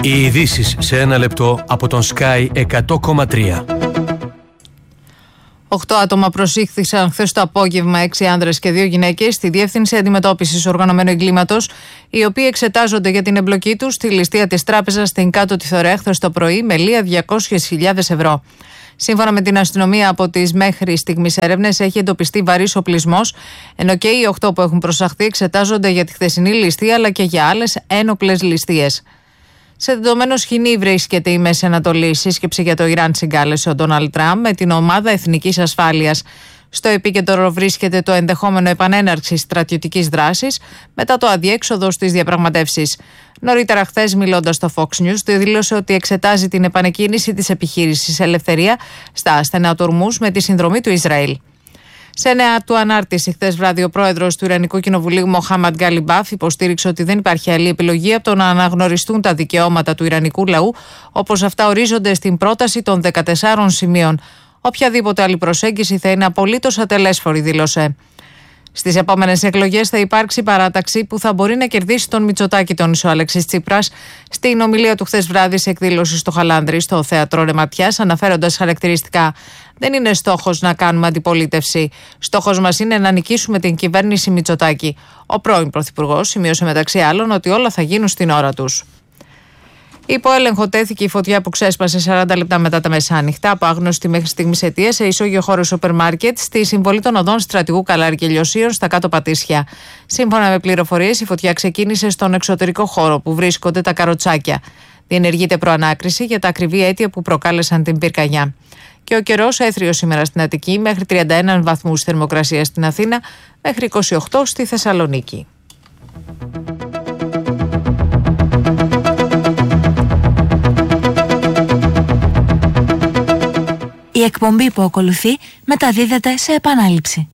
Οι ειδήσεις σε ένα λεπτό από τον Sky 100,3. 8 άτομα προσήχθησαν χθες το απόγευμα, 6 άνδρες και 2 γυναίκες, στη Διεύθυνση Αντιμετώπισης Οργανωμένου Εγκλήματος, οι οποίοι εξετάζονται για την εμπλοκή τους στη ληστεία της τράπεζας στην Κάτω Θωρέα χθες το πρωί με λία 200.000 ευρώ. Σύμφωνα με την αστυνομία, από τις μέχρι στιγμής έρευνες έχει εντοπιστεί βαρύς οπλισμός, ενώ και οι 8 που έχουν προσαχθεί εξετάζονται για τη χθεσινή ληστεία αλλά και για άλλες ένοπλες ληστείες. Σε δεδομένο σκηνή βρίσκεται η Μέση Ανατολή. Σύσκεψη για το Ιράν συγκάλεσε ο Ντόναλντ Τραμπ με την Ομάδα Εθνικής Ασφάλειας. Στο επίκεντρο βρίσκεται το ενδεχόμενο επανέναρξη στρατιωτικής δράσης μετά το αδιέξοδο στις διαπραγματεύσεις. Νωρίτερα χθες, μιλώντας στο Fox News, δήλωσε ότι εξετάζει την επανεκκίνηση της επιχείρησης Ελευθερία στα στενά του Ορμούζ με τη συνδρομή του Ισραήλ. Σε νέα του ανάρτηση χθες βράδυ, ο πρόεδρος του Ιρανικού Κοινοβουλίου, Μοχάμαντ Γκαλιμπάφ, υποστήριξε ότι δεν υπάρχει άλλη επιλογή από το να αναγνωριστούν τα δικαιώματα του Ιρανικού λαού, όπως αυτά ορίζονται στην πρόταση των 14 σημείων. Οποιαδήποτε άλλη προσέγγιση θα είναι απολύτως ατελέσφορη, δήλωσε. Στις επόμενες εκλογές θα υπάρξει παράταξη που θα μπορεί να κερδίσει τον Μητσοτάκη, τόνισε ο Αλέξης Τσίπρας στην ομιλία του χθες βράδυ σε εκδήλωση στο Χαλάνδρι, στο Θέατρο Ρεματιάς, αναφέροντας χαρακτηριστικά: δεν είναι στόχος να κάνουμε αντιπολίτευση. Στόχος μας είναι να νικήσουμε την κυβέρνηση Μητσοτάκη. Ο πρώην Πρωθυπουργός σημείωσε μεταξύ άλλων ότι όλα θα γίνουν στην ώρα τους. Υπό έλεγχο τέθηκε η φωτιά που ξέσπασε 40 λεπτά μετά τα μεσάνυχτα από άγνωστη μέχρι στιγμής αιτία σε ισόγειο χώρο σούπερ μάρκετ στη συμβολή των οδών Στρατηγού Καλάρη και Λιωσίων στα Κάτω Πατήσια. Σύμφωνα με πληροφορίες, η φωτιά ξεκίνησε στον εξωτερικό χώρο που βρίσκονται τα καροτσάκια. Διενεργείται προανάκριση για τα ακριβή αίτια που προκάλεσαν την πυρκαγιά. Και ο καιρός έθριος σήμερα στην Αττική, μέχρι 31 βαθμούς θερμοκρασία στην Αθήνα, μέχρι 28 στη Θεσσαλονίκη. Η εκπομπή που ακολουθεί μεταδίδεται σε επανάληψη.